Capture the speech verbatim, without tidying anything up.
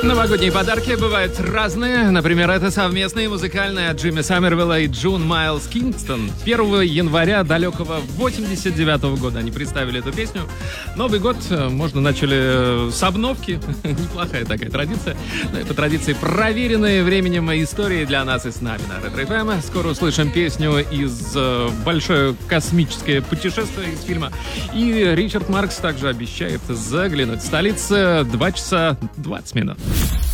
Новогодние подарки бывают разные. Например, это совместные музыкальные от Джимми Саммервилла и Джун Майлз Кингстон. первого января далекого восемьдесят девятого года они представили эту песню. Новый год, можно, начали с обновки. Неплохая такая традиция. Но это традиции, проверенные временем и историей для нас и с нами на Ретро эф эм. Скоро услышим песню из «Большое космическое путешествие» из фильма. И Ричард Маркс также обещает заглянуть в столицу. два часа двадцать минут.